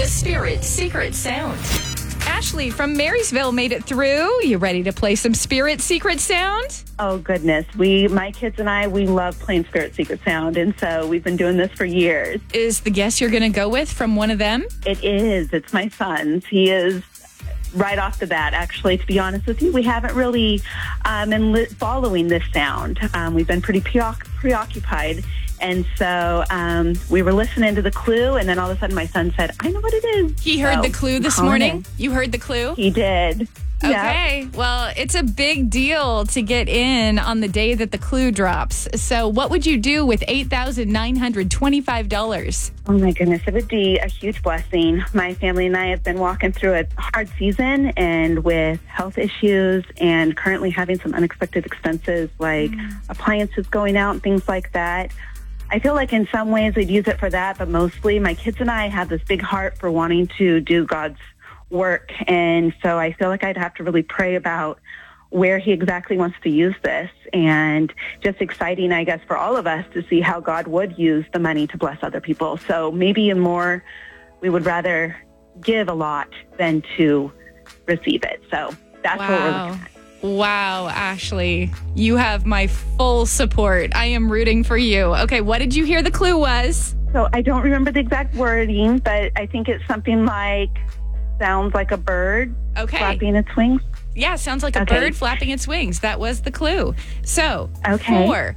Spirit Secret Sound. Ashley from Marysville made it through. You ready to play some Spirit Secret Sound? Oh, goodness. My kids and I, we love playing Spirit Secret Sound, and so we've been doing this for years. Is the guest you're going to go with from one of them? It is. It's my son's. He is right off the bat, actually, to be honest with you. We haven't really been following this sound. We've been pretty preoccupied. And so we were listening to the clue, and then all of a sudden my son said, I know what it is. He heard the clue this morning? You heard the clue? He did. Okay. Yeah. Well, it's a big deal to get in on the day that the clue drops. So what would you do with $8,925? Oh, my goodness. It would be a huge blessing. My family and I have been walking through a hard season and with health issues and currently having some unexpected expenses like appliances going out and things like that. I feel like in some ways we'd use it for that, but mostly my kids and I have this big heart for wanting to do God's work. And so I feel like I'd have to really pray about where he exactly wants to use this. And just exciting, I guess, for all of us to see how God would use the money to bless other people. So maybe more, we would rather give a lot than to receive it. So that's what we're looking at. Wow, Ashley, you have my full support. I am rooting for you. Okay, what did you hear the clue was? So I don't remember the exact wording, but I think it's something like, sounds like a bird flapping its wings. Yeah, sounds like a bird flapping its wings. That was the clue. So for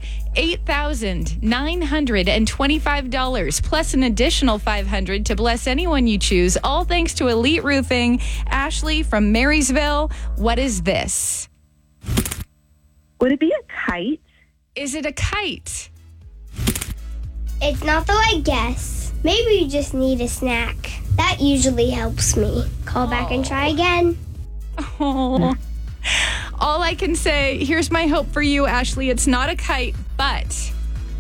$8,925 plus an additional $500 to bless anyone you choose, all thanks to Elite Roofing. Ashley from Marysville, what is this? Would it be a kite? Is it a kite? It's not though, I guess. Maybe you just need a snack. That usually helps me. Call back and try again. Oh. All I can say, here's my hope for you, Ashley. It's not a kite, but.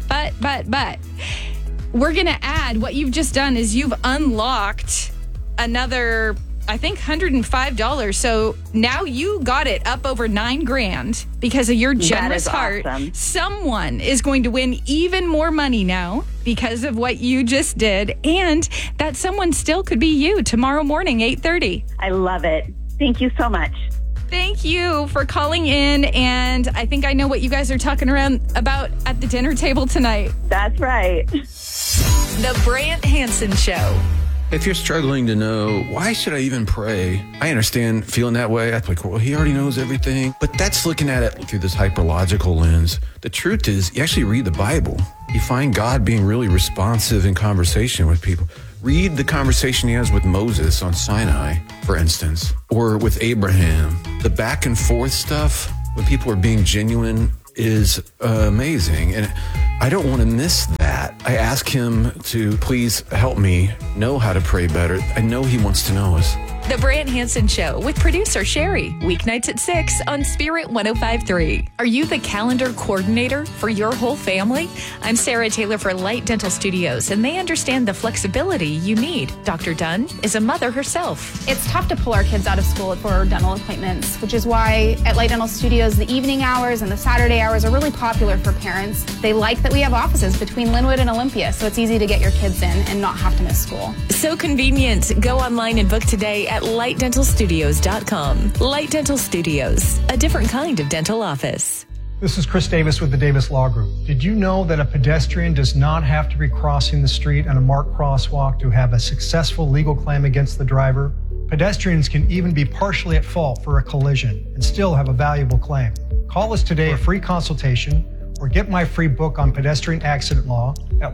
We're going to add, what you've just done is you've unlocked another, I think, $105. So now you got it up over $9,000 because of your generous heart. Awesome. Someone is going to win even more money now because of what you just did. And that someone still could be you tomorrow morning, 8:30. I love it. Thank you so much. Thank you for calling in. And I think I know what you guys are talking around about at the dinner table tonight. That's right. The Brant Hansen Show. If you're struggling to know, why should I even pray? I understand feeling that way. I'm like, well, he already knows everything. But that's looking at it through this hyperlogical lens. The truth is, you actually read the Bible. You find God being really responsive in conversation with people. Read the conversation he has with Moses on Sinai, for instance, or with Abraham. The back and forth stuff, when people are being genuine, is amazing. And I don't want to miss that. I ask him to please help me know how to pray better. I know he wants to know us. The Brant Hansen Show with producer Sherry. Weeknights at 6 on Spirit 105.3. Are you the calendar coordinator for your whole family? I'm Sarah Taylor for Light Dental Studios, and they understand the flexibility you need. Dr. Dunn is a mother herself. It's tough to pull our kids out of school for dental appointments, which is why at Light Dental Studios, the evening hours and the Saturday hours are really popular for parents. They like that we have offices between Linwood and Olympia, so it's easy to get your kids in and not have to miss school. So convenient. Go online and book today at lightdentalstudios.com. Light Dental Studios, a different kind of dental office. This is Chris Davis with the Davis Law Group. Did you know that a pedestrian does not have to be crossing the street on a marked crosswalk to have a successful legal claim against the driver? Pedestrians can even be partially at fault for a collision and still have a valuable claim. Call us today for a free consultation or get my free book on pedestrian accident law at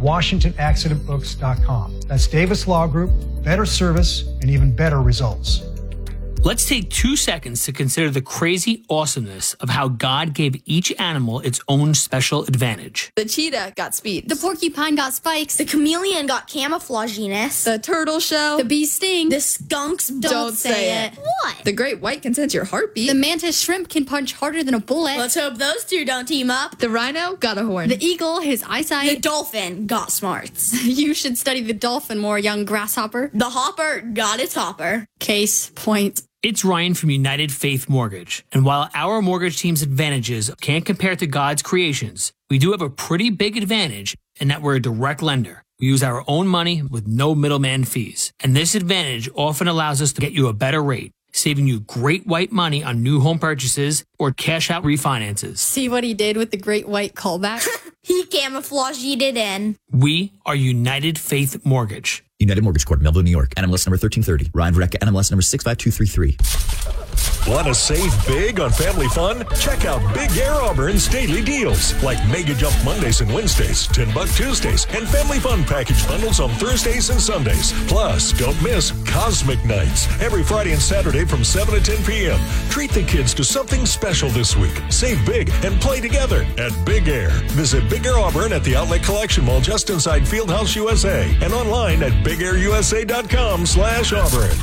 WashingtonAccidentBooks.com. That's Davis Law Group, better service and even better results. Let's take 2 seconds to consider the crazy awesomeness of how God gave each animal its own special advantage. The cheetah got speed. The porcupine got spikes. The chameleon got camouflaginess. The turtle shell. The bee sting. The skunks don't say it. What? The great white can sense your heartbeat. The mantis shrimp can punch harder than a bullet. Let's hope those two don't team up. The rhino got a horn. The eagle, his eyesight. The dolphin got smarts. You should study the dolphin more, young grasshopper. The hopper got its hopper. Case point. It's Ryan from United Faith Mortgage, and while our mortgage team's advantages can't compare to God's creations, we do have a pretty big advantage in that we're a direct lender. We use our own money with no middleman fees. And this advantage often allows us to get you a better rate, saving you great white money on new home purchases or cash out refinances. See what he did with the great white callback? He camouflaged it in. We are United Faith Mortgage. United Mortgage Corp, Melville, New York. NMLS number 1330. Ryan Verrecka, NMLS number 65233. Want to save big on family fun? Check out Big Air Auburn's daily deals, like Mega Jump Mondays and Wednesdays, $10 Tuesdays, and Family Fun package bundles on Thursdays and Sundays. Plus, don't miss Cosmic Nights every Friday and Saturday from 7 to 10 p.m. Treat the kids to something special this week. Save big and play together at Big Air. Visit Big Air Auburn at the Outlet Collection Mall just inside Fieldhouse USA and online at BigAirUSA.com/Auburn.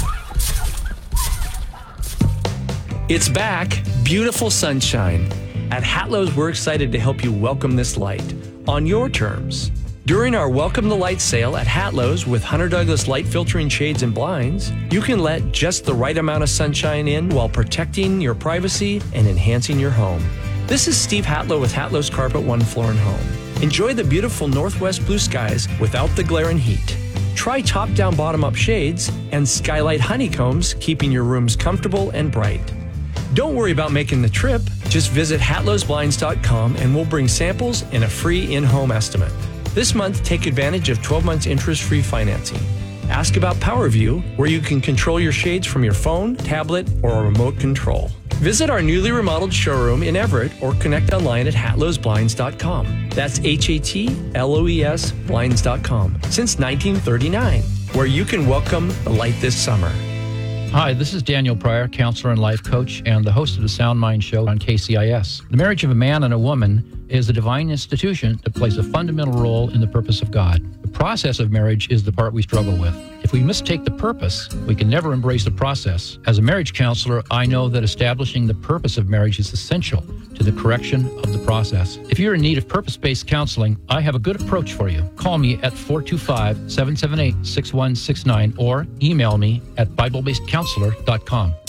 It's back, beautiful sunshine. At Hatlow's, we're excited to help you welcome this light on your terms. During our Welcome the Light sale at Hatlow's with Hunter Douglas light filtering shades and blinds, you can let just the right amount of sunshine in while protecting your privacy and enhancing your home. This is Steve Hatlow with Hatlow's Carpet One Floor and Home. Enjoy the beautiful northwest blue skies without the glare and heat. Try top-down, bottom-up shades and skylight honeycombs, keeping your rooms comfortable and bright. Don't worry about making the trip. Just visit hatlowsblinds.com and we'll bring samples and a free in-home estimate. This month, take advantage of 12 months interest-free financing. Ask about PowerView, where you can control your shades from your phone, tablet, or a remote control. Visit our newly remodeled showroom in Everett or connect online at hatlowsblinds.com. That's HATLOES blinds.com. Since 1939, where you can welcome the light this summer. Hi, this is Daniel Pryor, counselor and life coach, and the host of the Sound Mind Show on KCIS. The marriage of a man and a woman is a divine institution that plays a fundamental role in the purpose of God. The process of marriage is the part we struggle with. If we mistake the purpose, we can never embrace the process. As a marriage counselor, I know that establishing the purpose of marriage is essential to the correction of the process. If you're in need of purpose-based counseling, I have a good approach for you. Call me at 425-778-6169 or email me at BibleBasedCounselor.com.